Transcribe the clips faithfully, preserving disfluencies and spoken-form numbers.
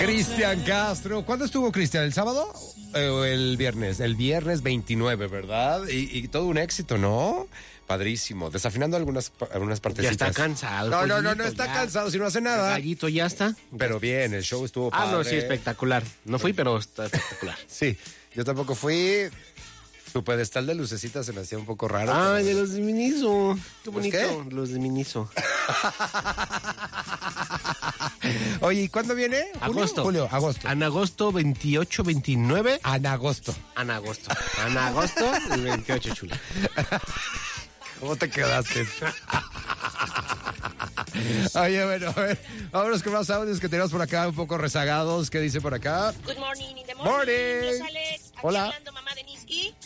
Cristian Castro. ¿Cuándo estuvo Cristian? ¿El sábado eh, o el viernes? El viernes veintinueve, ¿verdad? Y, y todo un éxito, ¿no? Padrísimo. Desafinando algunas, algunas partecitas. Ya está cansado. No, no, no, pollito, no está ya. cansado si no hace nada. El gallito ya está. Pero bien, el show estuvo padre. Ah, no, sí, espectacular. No fui, pero está espectacular. Sí, yo tampoco fui. Tu pedestal de lucecitas se me hacía un poco raro. Ay, pero... de los de Miniso. Qué bonito. qué? Los de Miniso. Oye, ¿y cuándo viene? ¿Julio? Agosto. Julio, agosto. Anagosto veintiocho, veintinueve. Anagosto. Anagosto. Anagosto y veintiocho, chula. ¿Cómo te quedaste? Oye, bueno, a ver, vámonos con más audios que tenemos por acá, un poco rezagados. ¿Qué dice por acá? Good morning, in the morning. Morning. Yo, Alex, aquí Hola. hablando, mamá Denise. Y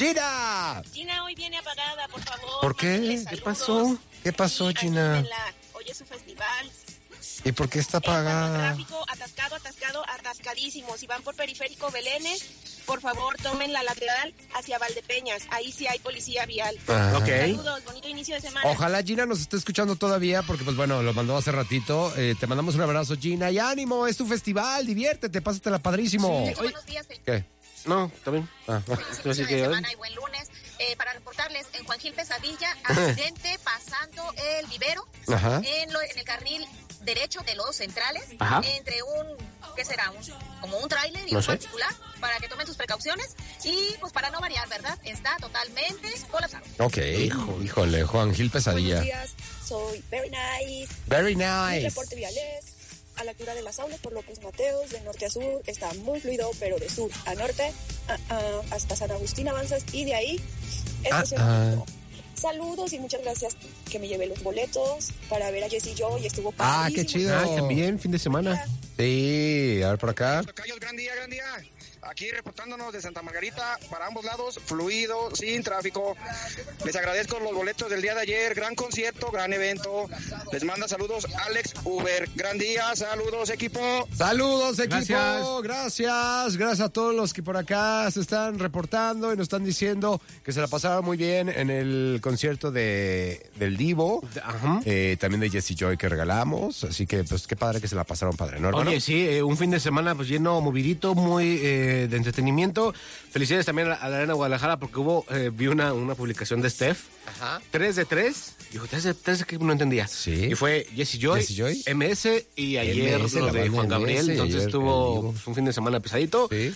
¡Gina! Gina hoy viene apagada, por favor. ¿Por qué? Mándenle ¿Qué saludos. pasó? ¿Qué pasó, Y Gina? ayúdenla. Hoy es su festival. ¿Y por qué está El apagada? tráfico atascado, atascado, atascadísimo. Si van por Periférico Belénes, por favor, tomen la lateral hacia Valdepeñas. Ahí sí hay policía vial. Ah. Ok. Saludos, bonito inicio de semana. Ojalá Gina nos esté escuchando todavía, porque pues bueno, lo mandó hace ratito. Eh, te mandamos un abrazo, Gina. Y ánimo, es tu festival, diviértete, pásatela padrísimo. Muchos buenos días, feliz ¿Qué? No, está bien. Ah. inicio Así de que, semana y buen lunes. Eh, para reportarles, en Juan Gil Pesadilla, accidente pasando el vivero Ajá. en, lo, en el carril derecho de los centrales, Ajá. entre un, ¿qué será? Un, como un tráiler y No un sé. particular, para que tomen sus precauciones y pues para no variar, ¿verdad? Está totalmente colapsado. Ok, híjole, Juan Gil Pesadilla. Buenos días, soy Very Nice. Very Mi nice. reporte vial es a la altura de las aulas por López Mateos, de norte a sur, está muy fluido, pero de sur a norte, ah, ah, hasta San Agustín avanzas y de ahí estacionamiento. Saludos y muchas gracias que me llevé los boletos para ver a Jessy Joy, estuvo Ah, padrísimo. qué chido. Ah, también, fin de semana. Sí, a ver por acá. Tocayos, gran día, gran día. Aquí reportándonos de Santa Margarita para ambos lados, fluido, sin tráfico. Les agradezco los boletos del día de ayer, gran concierto, gran evento. Les manda saludos Alex Uber. Gran día, saludos equipo. Saludos, equipo. Gracias. Gracias. Gracias a todos los que por acá se están reportando y nos están diciendo que se la pasaron muy bien en el concierto de del Divo. Ajá. Eh, también de Jessy Joy que regalamos. Así que, pues, qué padre que se la pasaron padre, ¿no, hermano? Oye, sí, eh, un fin de semana pues lleno, movidito, muy eh, de entretenimiento. Felicidades también a la, a la Arena Guadalajara porque hubo, eh, vi una, una publicación de Steph. Ajá. Tres de tres. Dijo, tres de tres que no entendía. Sí. Y fue Jessy Joy, Jessy Joy. M S y ayer M S, lo la de banda Juan M S, Gabriel. y Entonces ayer el estuvo Divo. pues, un fin de semana pesadito. Sí.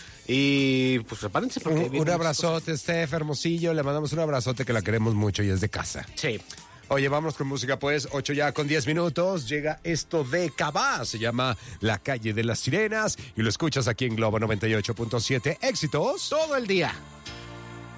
Y pues prepárense porque Un, vienen un muchas abrazote, Steph, hermosillo. Le mandamos un abrazote que la queremos mucho y es de casa. cosas. Sí. Oye, vámonos con música, pues. Ocho ya con diez minutos. Llega esto de Cabá. Se llama La Calle de las Sirenas. Y lo escuchas aquí en Globo noventa y ocho punto siete. Éxitos. Todo el día.